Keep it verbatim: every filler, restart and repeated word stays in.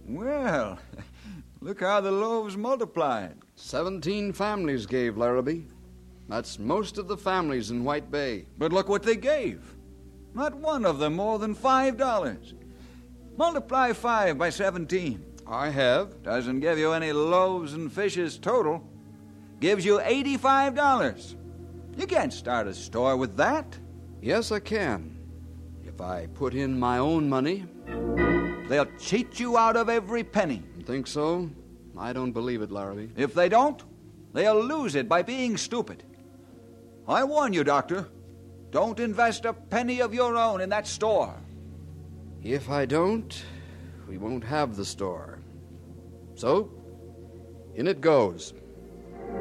Well, look how the loaves multiplied. Seventeen families gave, Larrabee. That's most of the families in White Bay. But look what they gave. Not one of them more than five dollars. Multiply five by seventeen. I have. Doesn't give you any loaves and fishes total. Gives you eighty-five dollars. You can't start a store with that. Yes, I can. If I put in my own money. They'll cheat you out of every penny. Think so? I don't believe it, Larrabee. If they don't, they'll lose it by being stupid. I warn you, Doctor, don't invest a penny of your own in that store. If I don't, we won't have the store. So, in it goes.